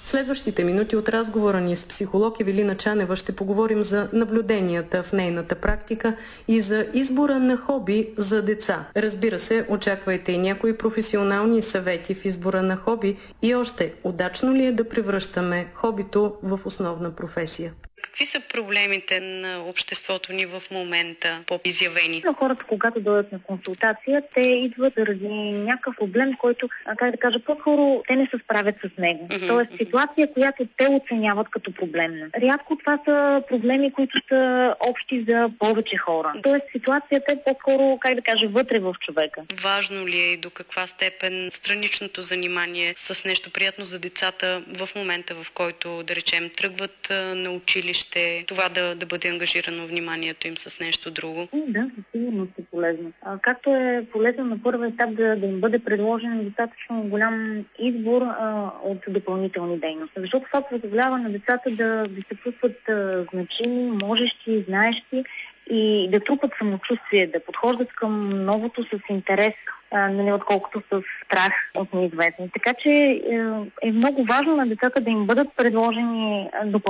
В следващите минути от разговора ни с психолог Евелина Чанева ще поговорим за наблюденията в нейната практика и за избора на хоби за деца. Разбира се, очаквайте и някои професионални съвети в избора на хоби и още, удачно ли е да превръщаме хобито в основна професия? Какви са проблемите на обществото ни в момента по-изявени? Хората, когато дойдат на консултация, те идват заради някакъв проблем, който, по-скоро те не се справят с него. Тоест ситуация, която те оценяват като проблемна. Рядко това са проблеми, които са общи за повече хора. Тоест ситуацията е по-скоро, вътре в човека. Важно ли е и до каква степен страничното занимание с нещо приятно за децата в момента, в който, да речем, тръгват на училище, това да бъде ангажирано вниманието им с нещо друго? Да, със сигурност е полезно. Както е полезно на първи етап да им бъде предложен достатъчно голям избор от допълнителни дейности. Защото това позволява на децата да се чувстват значими, можещи, знаещи и да трупат самочувствие, да подхождат към новото с интерес, отколкото с страх от неизвестни. Така че е много важно на децата да им бъдат предложени допълнителни